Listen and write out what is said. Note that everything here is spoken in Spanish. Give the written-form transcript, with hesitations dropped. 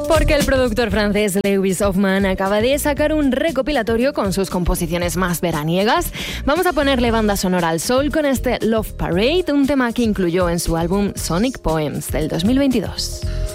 Porque el productor francés Lewis Hoffman acaba de sacar un recopilatorio con sus composiciones más veraniegas. Vamos a ponerle banda sonora al soul con este Love Parade, un tema que incluyó en su álbum Sonic Poems del 2022.